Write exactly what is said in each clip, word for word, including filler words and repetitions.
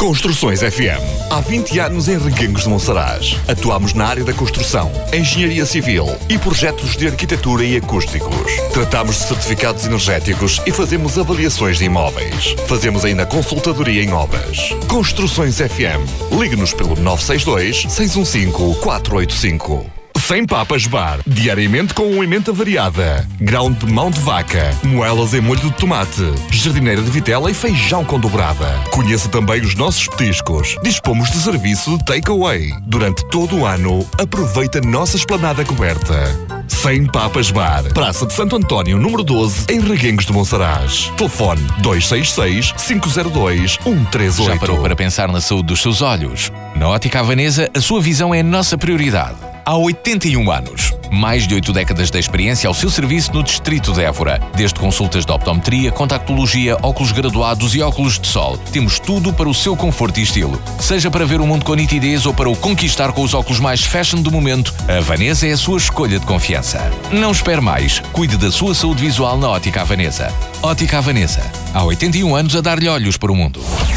Construções F M. Há vinte anos em Reguengos de Monsaraz. Atuamos na área da construção, engenharia civil e projetos de arquitetura e acústicos. Tratamos de certificados energéticos e fazemos avaliações de imóveis. Fazemos ainda consultadoria em obras. Construções F M. Ligue-nos pelo nove seis dois, seis um cinco, quatro oito cinco. Sem Papas Bar. Diariamente com uma emenda variada. Grão de mão de vaca. Moelas em molho de tomate. Jardineira de vitela e feijão com dobrada. Conheça também os nossos petiscos. Dispomos de serviço de takeaway. Durante todo o ano, aproveita a nossa esplanada coberta. Sem Papas Bar. Praça de Santo António, número doze, em Reguengos de Monsaraz. Telefone dois seis seis, cinco zero dois, um três oito. Já parou para pensar na saúde dos seus olhos? Na Ótica Havanesa, a sua visão é a nossa prioridade. Há oitenta e um anos. Mais de oito décadas de experiência ao seu serviço no distrito de Évora. Desde consultas de optometria, contactologia, óculos graduados e óculos de sol. Temos tudo para o seu conforto e estilo. Seja para ver o mundo com nitidez ou para o conquistar com os óculos mais fashion do momento, a Havanesa é a sua escolha de confiança. Não espere mais. Cuide da sua saúde visual na Ótica Havanesa. Ótica Havanesa. Há oitenta e um anos a dar-lhe olhos para o mundo.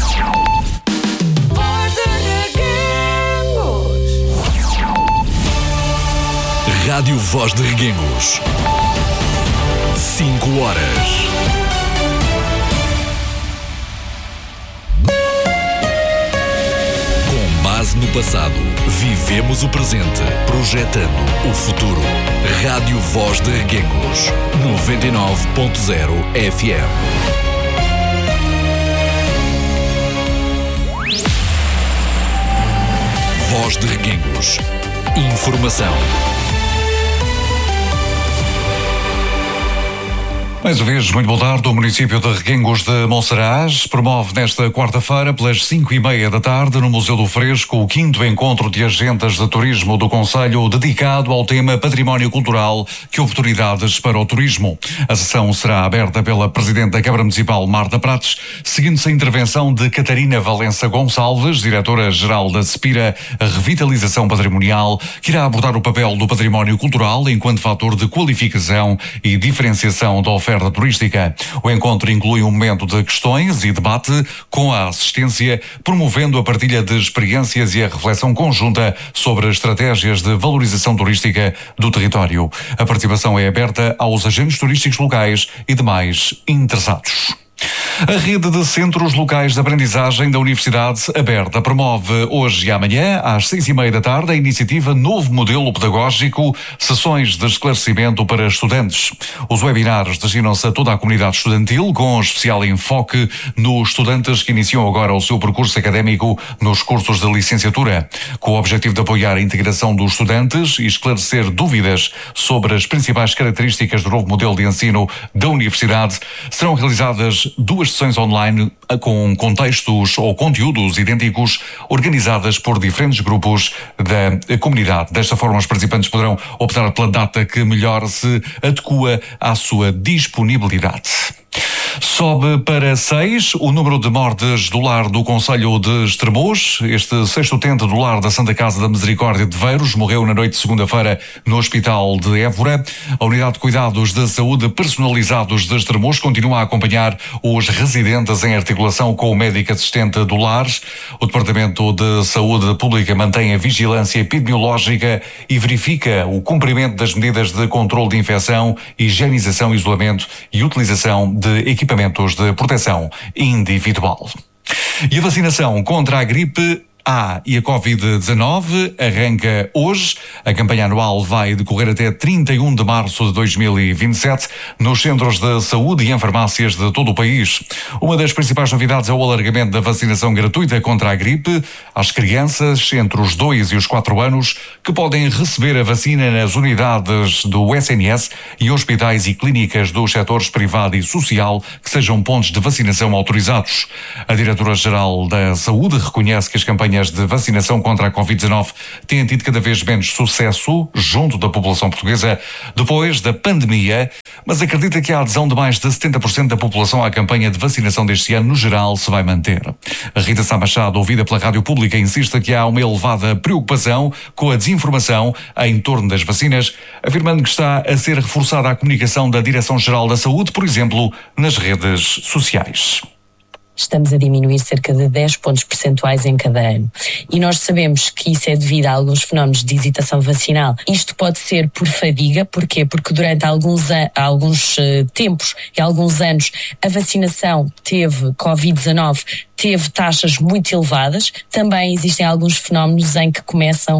Rádio Voz de Reguengos. Cinco horas. Com base no passado, vivemos o presente, projetando o futuro. Rádio Voz de Reguengos. noventa e nove ponto zero F M. Voz de Reguengos. Informação. Mais uma vez, muito boa tarde. O município de Reguengos de Monsaraz promove nesta quarta-feira, pelas cinco e meia da tarde, no Museu do Fresco, o quinto encontro de agentes de turismo do Concelho, dedicado ao tema Património Cultural, que oportunidades para o turismo. A sessão será aberta pela Presidente da Câmara Municipal, Marta Prates, seguindo-se a intervenção de Catarina Valença Gonçalves, Diretora-Geral da SEPIRA, a Revitalização Patrimonial, que irá abordar o papel do património cultural enquanto fator de qualificação e diferenciação da oferta turística. O encontro inclui um momento de questões e debate com a assistência, promovendo a partilha de experiências e a reflexão conjunta sobre as estratégias de valorização turística do território. A participação é aberta aos agentes turísticos locais e demais interessados. A rede de centros locais de aprendizagem da Universidade Aberta promove hoje e amanhã, às seis e meia da tarde, a iniciativa Novo Modelo Pedagógico, sessões de esclarecimento para estudantes. Os webinars destinam-se a toda a comunidade estudantil, com especial enfoque nos estudantes que iniciam agora o seu percurso académico nos cursos de licenciatura, com o objetivo de apoiar a integração dos estudantes e esclarecer dúvidas sobre as principais características do novo modelo de ensino da Universidade. Serão realizadas duas sessões online com contextos ou conteúdos idênticos, organizadas por diferentes grupos da comunidade. Desta forma, os participantes poderão optar pela data que melhor se adequa à sua disponibilidade. Sobe para seis o número de mortes do lar do Concelho de Estremoz. Este sexto utente do lar da Santa Casa da Misericórdia de Veiros morreu na noite de segunda-feira no Hospital de Évora. A Unidade de Cuidados de Saúde Personalizados de Estremoz continua a acompanhar os residentes em articulação com o médico assistente do lar. O Departamento de Saúde Pública mantém a vigilância epidemiológica e verifica o cumprimento das medidas de controle de infecção, higienização, isolamento e utilização de equipamentos de proteção individual. E a vacinação contra a gripe A e a covid dezanove arranca hoje. A campanha anual vai decorrer até trinta e um de março de dois mil e vinte e sete nos centros de saúde e em farmácias de todo o país. Uma das principais novidades é o alargamento da vacinação gratuita contra a gripe às crianças entre os dois e os quatro anos, que podem receber a vacina nas unidades do S N S e hospitais e clínicas dos setores privado e social que sejam pontos de vacinação autorizados. A Diretora-Geral da Saúde reconhece que as campanhas de vacinação contra a covid dezanove têm tido cada vez menos sucesso junto da população portuguesa depois da pandemia, mas acredita que a adesão de mais de setenta por cento da população à campanha de vacinação deste ano, no geral, se vai manter. A Rita Sá Machado, ouvida pela Rádio Pública, insiste que há uma elevada preocupação com a desinformação em torno das vacinas, afirmando que está a ser reforçada a comunicação da Direção-Geral da Saúde, por exemplo, nas redes sociais. estamos a diminuir cerca de dez pontos percentuais em cada ano. E nós sabemos que isso é devido a alguns fenómenos de hesitação vacinal. Isto pode ser por fadiga, porquê? Porque durante alguns, alguns uh, tempos e alguns anos a vacinação teve covid dezanove, teve taxas muito elevadas. Também existem alguns fenómenos em que começam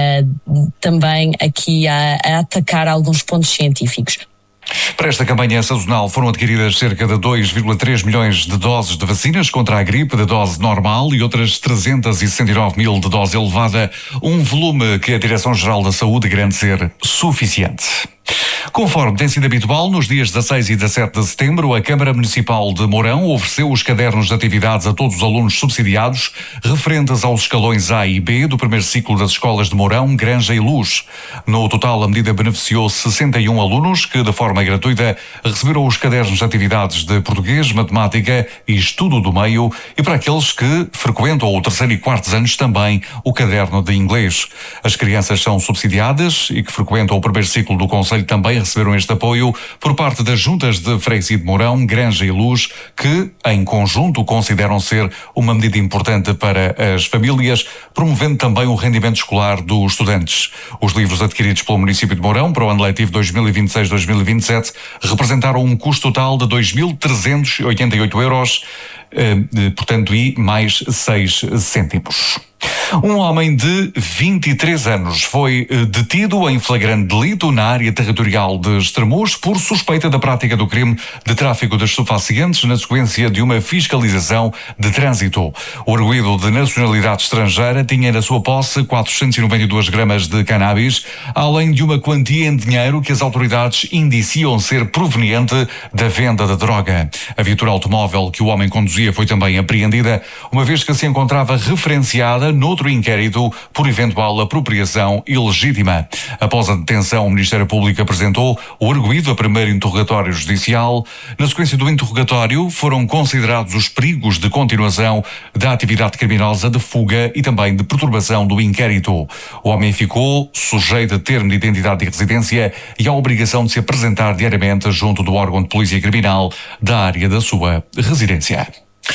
uh, também aqui a, a atacar alguns pontos científicos. Para esta campanha sazonal foram adquiridas cerca de dois vírgula três milhões de doses de vacinas contra a gripe de dose normal e outras trezentos e sessenta e nove mil de dose elevada, um volume que a Direção-Geral da Saúde garante ser suficiente. Conforme tem sido habitual, nos dias dezasseis e dezassete de setembro, a Câmara Municipal de Mourão ofereceu os cadernos de atividades a todos os alunos subsidiados referentes aos escalões A e B do primeiro ciclo das escolas de Mourão, Granja e Luz. No total, a medida beneficiou sessenta e um alunos que, de forma gratuita, receberam os cadernos de atividades de português, matemática e estudo do meio, e para aqueles que frequentam o terceiro e quarto anos também o caderno de inglês. As crianças são subsidiadas e que frequentam o primeiro ciclo do Conselho também receberam este apoio por parte das juntas de freguesia de Mourão, Granja e Luz, que, em conjunto, consideram ser uma medida importante para as famílias, promovendo também o rendimento escolar dos estudantes. Os livros adquiridos pelo município de Mourão para o ano letivo dois mil e vinte e seis dois mil e vinte e sete representaram um custo total de dois mil trezentos e oitenta e oito euros, eh, portanto, e mais seis cêntimos. Um homem de vinte e três anos foi detido em flagrante delito na área territorial de Estremoz por suspeita da prática do crime de tráfico de estupefacientes na sequência de uma fiscalização de trânsito. O arguido de nacionalidade estrangeira tinha na sua posse quatrocentos e noventa e duas gramas de cannabis, além de uma quantia em dinheiro que as autoridades indiciam ser proveniente da venda de droga. A viatura automóvel que o homem conduzia foi também apreendida, uma vez que se encontrava referenciada noutro inquérito por eventual apropriação ilegítima. Após a detenção, o Ministério Público apresentou o arguido a primeiro interrogatório judicial. Na sequência do interrogatório, foram considerados os perigos de continuação da atividade criminosa, de fuga e também de perturbação do inquérito. O homem ficou sujeito a termo de identidade e residência e à obrigação de se apresentar diariamente junto do órgão de polícia criminal da área da sua residência.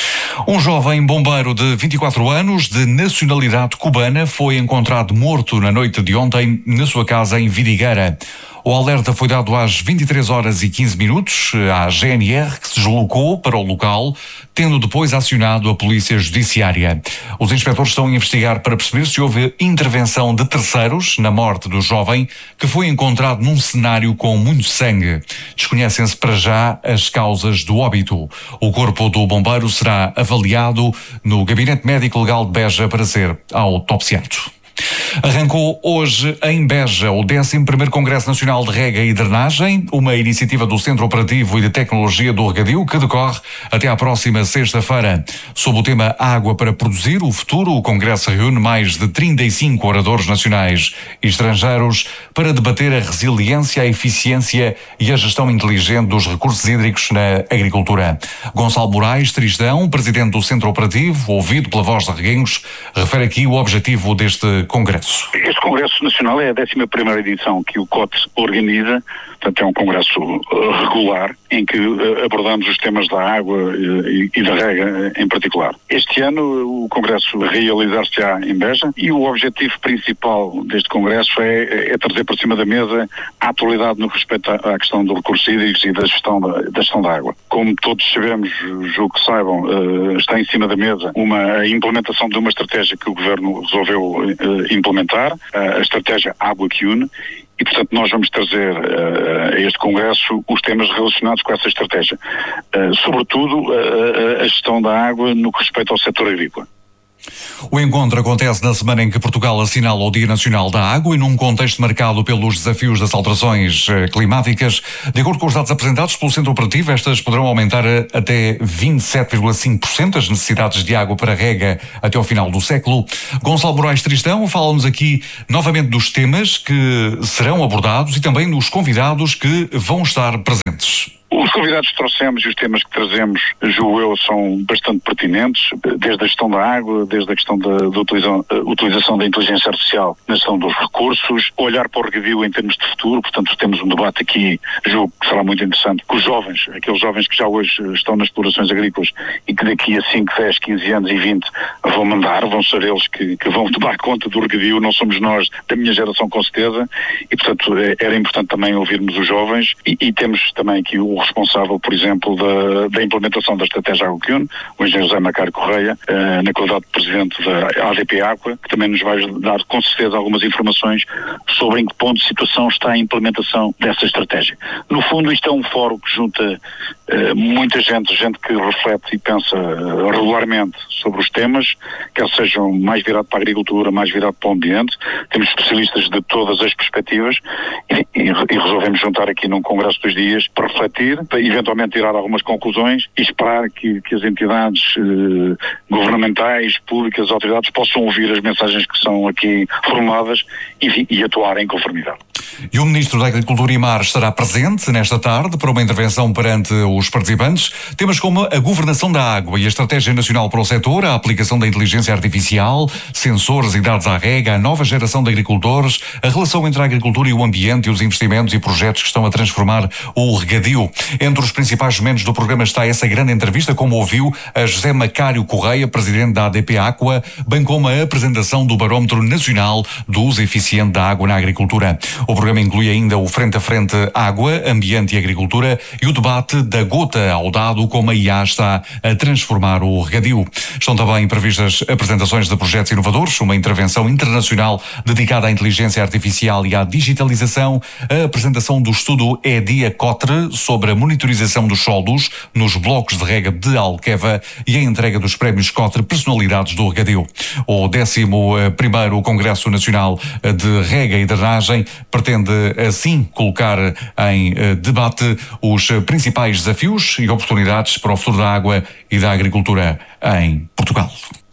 Um jovem bombeiro de vinte e quatro anos, de nacionalidade cubana, foi encontrado morto na noite de ontem na sua casa em Vidigueira. O alerta foi dado às vinte e três horas e quinze minutos à G N R, que se deslocou para o local, tendo depois acionado a Polícia Judiciária. Os inspectores estão a investigar para perceber se houve intervenção de terceiros na morte do jovem, que foi encontrado num cenário com muito sangue. Desconhecem-se para já as causas do óbito. O corpo do bombeiro será avaliado no Gabinete Médico Legal de Beja para ser autopsiado. Arrancou hoje em Beja o décimo primeiro Congresso Nacional de Rega e Drenagem, uma iniciativa do Centro Operativo e de Tecnologia do Regadio que decorre até à próxima sexta-feira. Sob o tema Água para Produzir o Futuro, o Congresso reúne mais de trinta e cinco oradores nacionais e estrangeiros para debater a resiliência, a eficiência e a gestão inteligente dos recursos hídricos na agricultura. Gonçalo Moraes Tristão, presidente do Centro Operativo, ouvido pela Voz de Reguengos, refere aqui o objetivo deste Congresso. Este Congresso Nacional é a décima primeira edição que o C O T organiza, portanto é um congresso uh, regular, em que uh, abordamos os temas da água uh, e, e da rega em particular. Este ano uh, o congresso realizar-se-á em Beja e o objetivo principal deste congresso é, é trazer para cima da mesa a atualidade no respeito à, à questão dos recursos hídricos e da gestão da, da gestão da água. Como todos sabemos, julgo que saibam, uh, está em cima da mesa uma a implementação de uma estratégia que o Governo resolveu uh, implementar, a estratégia Água que Une, e portanto nós vamos trazer uh, a este Congresso os temas relacionados com essa estratégia, uh, sobretudo uh, a gestão da água no que respeita ao setor agrícola. O encontro acontece na semana em que Portugal assinala o Dia Nacional da Água e num contexto marcado pelos desafios das alterações climáticas. De acordo com os dados apresentados pelo Centro Operativo, estas poderão aumentar até vinte e sete vírgula cinco por cento as necessidades de água para rega até ao final do século. Gonçalo Moraes Tristão fala-nos aqui novamente dos temas que serão abordados e também dos convidados que vão estar presentes. O Os convidados que trouxemos e os temas que trazemos, julgo eu, são bastante pertinentes, desde a gestão da água, desde a questão da, da utilização, utilização da inteligência artificial na gestão dos recursos, olhar para o regadio em termos de futuro. Portanto, temos um debate aqui, julgo que será muito interessante, com os jovens, aqueles jovens que já hoje estão nas explorações agrícolas e que daqui a cinco, dez, quinze anos e vinte vão mandar, vão ser eles que, que vão tomar conta do regadio, não somos nós da minha geração com certeza, e portanto era importante também ouvirmos os jovens e, e temos também aqui o responsável, por exemplo, da, da implementação da estratégia Água que Une, o engenheiro José Macário Correia, uh, na qualidade de presidente da A D P Aqua, que também nos vai dar com certeza algumas informações sobre em que ponto de situação está a implementação dessa estratégia. No fundo, isto é um fórum que junta uh, muita gente, gente que reflete e pensa uh, regularmente sobre os temas, quer sejam mais virados para a agricultura, mais virados para o ambiente. Temos especialistas de todas as perspectivas e, e, e resolvemos juntar aqui num congresso de dois dias para refletir, para eventualmente tirar algumas conclusões e esperar que, que as entidades uh, governamentais, públicas, autoridades possam ouvir as mensagens que são aqui formuladas e, e atuar em conformidade. E o Ministro da Agricultura e Mar estará presente nesta tarde para uma intervenção perante os participantes. Temas como a governação da água e a Estratégia Nacional para o setor, a aplicação da inteligência artificial, sensores e dados à rega, a nova geração de agricultores, a relação entre a agricultura e o ambiente e os investimentos e projetos que estão a transformar o regadio. Entre os principais momentos do programa está essa grande entrevista, como ouviu, a José Macário Correia, presidente da A D P Aqua, bem como a apresentação do Barómetro Nacional do Uso Eficiente da Água na Agricultura. O programa inclui ainda o Frente a Frente Água, Ambiente e Agricultura e o debate da gota ao dado, como a I A está a transformar o regadio. Estão também previstas apresentações de projetos inovadores, uma intervenção internacional dedicada à inteligência artificial e à digitalização, a apresentação do estudo EDIA-COTRE sobre a monitorização dos solos nos blocos de rega de Alqueva e a entrega dos prémios COTRE Personalidades do Regadio. O décimo primeiro Congresso Nacional de Rega e Drenagem pretende assim colocar em debate os principais desafios e oportunidades para o futuro da água e da agricultura em Portugal.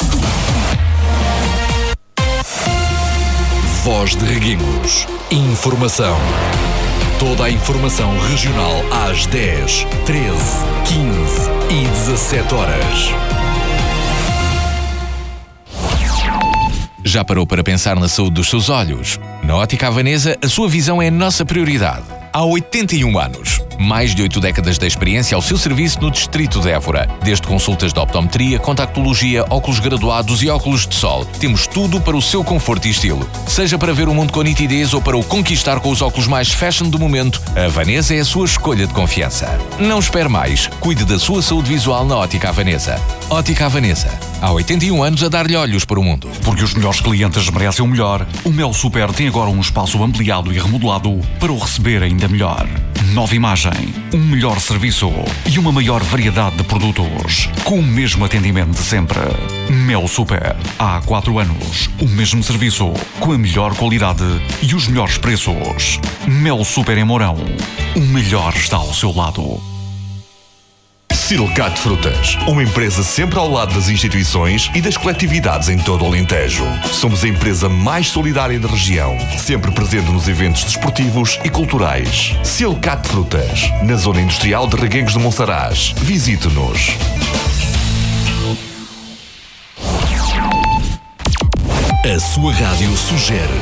Voz de Reguengos. Informação. Toda a informação regional às dez, treze, quinze e dezassete horas. Já parou para pensar na saúde dos seus olhos? Na Ótica Havanesa, a sua visão é a nossa prioridade. Há oitenta e um anos, mais de oito décadas de experiência ao seu serviço no Distrito de Évora. Desde consultas de optometria, contactologia, óculos graduados e óculos de sol. Temos tudo para o seu conforto e estilo. Seja para ver o mundo com nitidez ou para o conquistar com os óculos mais fashion do momento, a Havanesa é a sua escolha de confiança. Não espere mais. Cuide da sua saúde visual na Ótica Havanesa. Ótica Havanesa. Há oitenta e um anos a dar-lhe olhos para o mundo. Porque os melhores clientes merecem o melhor, o Mel Super tem agora um espaço ampliado e remodelado para o receber ainda melhor. Nova imagem, um melhor serviço e uma maior variedade de produtos, com o mesmo atendimento de sempre. Mel Super. Há quatro anos, o mesmo serviço, com a melhor qualidade e os melhores preços. Mel Super em Mourão. O melhor está ao seu lado. Silcat Frutas, uma empresa sempre ao lado das instituições e das coletividades em todo o Alentejo. Somos a empresa mais solidária da região, sempre presente nos eventos desportivos e culturais. Silcat Frutas, na zona industrial de Reguengos de Monsaraz. Visite-nos. A sua rádio sugere.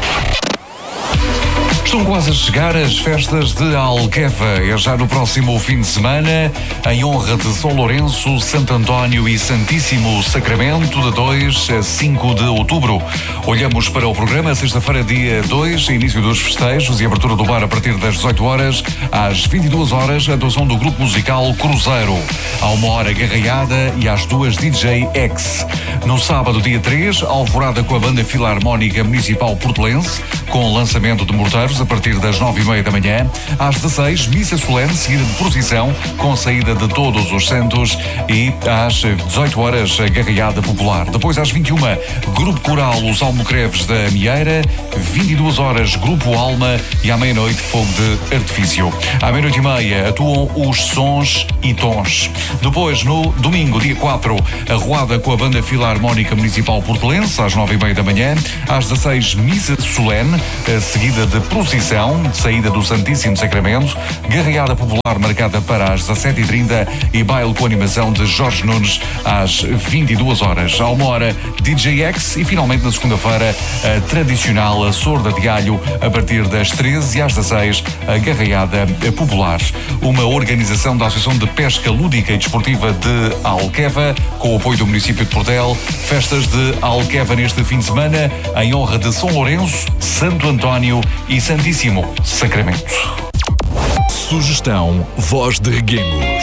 Estão quase a chegar as festas de Alqueva. É já no próximo fim de semana, em honra de São Lourenço, Santo António e Santíssimo Sacramento, de dois a cinco de outubro. Olhamos para o programa, sexta-feira, dia dois, início dos festejos e abertura do bar a partir das dezoito horas. Às vinte e duas horas, a atuação do grupo musical Cruzeiro. À uma hora, garraiada e às duas, D J X. No sábado, dia três, alvorada com a Banda Filarmónica Municipal Portelense, com lançamento de morteiros a partir das nove e meia da manhã. Às dezasseis, missa solene, seguida de procissão, com saída de todos os santos, e às dezoito horas, a garraiada popular. Depois, às vinte e uma, Grupo Coral Os Almocreves da Mieira, vinte e duas horas, Grupo Alma, e à meia-noite, fogo de artifício. À meia-noite e meia, atuam os Sons e Tons. Depois, no domingo, dia quatro, a Ruada com a Banda Filarmónica Municipal Portelense, às nove e meia da manhã. Às dezasseis, missa solene, seguida de procissão procissão de saída do Santíssimo Sacramento, garreada popular marcada para as dezassete e trinta e baile com animação de Jorge Nunes às vinte e duas horas. À uma hora, D J X e finalmente na segunda-feira a tradicional Sorda de Alho a partir das treze às dezasseis, a garreada popular. Uma organização da Associação de Pesca Lúdica e Desportiva de Alqueva, com o apoio do município de Portel. Festas de Alqueva neste fim de semana em honra de São Lourenço, Santo António e Santíssimo Sacramento. Sugestão Voz de Reguengos.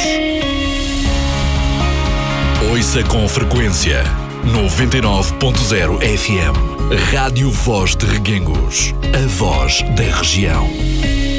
Ouça com frequência noventa e nove ponto zero F M. Rádio Voz de Reguengos. A voz da região.